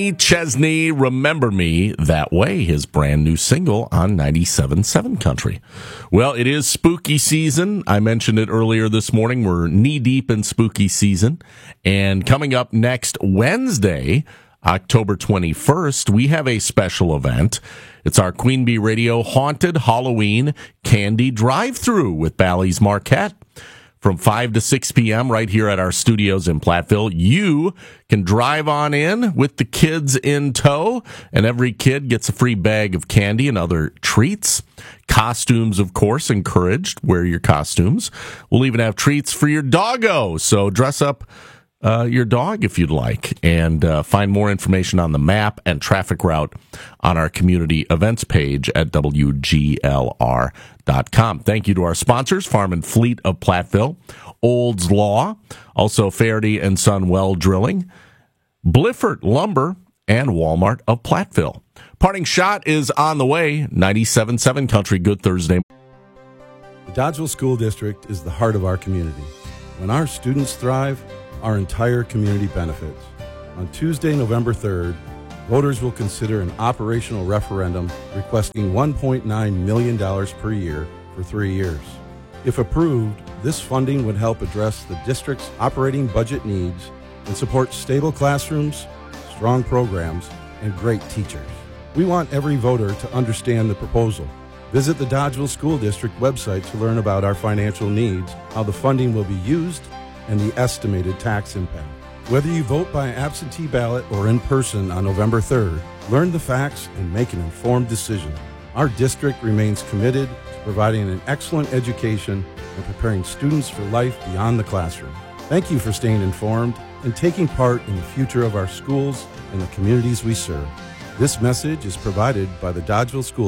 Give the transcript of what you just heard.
Chesney, Remember Me That Way, his brand new single on 97.7 Country. Well, it is spooky season. I mentioned it earlier this morning. We're knee-deep in spooky season. And coming up next Wednesday, October 21st, we have a special event. It's our Queen Bee Radio Haunted Halloween Candy Drive-Thru with Bally's Marquette. From 5 to 6 p.m. right here at our studios in Platteville. You can drive on in with the kids in tow, and every kid gets a free bag of candy and other treats. Costumes, of course, encouraged. Wear your costumes. We'll even have treats for your doggo, so dress up your dog if you'd like, and find more information on the map and traffic route on our community events page at WGLR.com. Thank you to our sponsors, Farm and Fleet of Platteville, Olds Law, also Faraday and Son Well Drilling, Bliffert Lumber, and Walmart of Platteville. Parting shot is on the way. 97.7 Country. Good Thursday. The Dodgeville School District is the heart of our community. When our students thrive, our entire community benefits. On Tuesday, November 3rd, voters will consider an operational referendum requesting $1.9 million per year for 3 years. If approved, this funding would help address the district's operating budget needs and support stable classrooms, strong programs, and great teachers. We want every voter to understand the proposal. Visit the Dodgeville School District website to learn about our financial needs, how the funding will be used, and the estimated tax impact. Whether you vote by absentee ballot or in person on November 3rd, learn the facts and make an informed decision. Our district remains committed to providing an excellent education and preparing students for life beyond the classroom. Thank you for staying informed and taking part in the future of our schools and the communities we serve. This message is provided by the Dodgeville School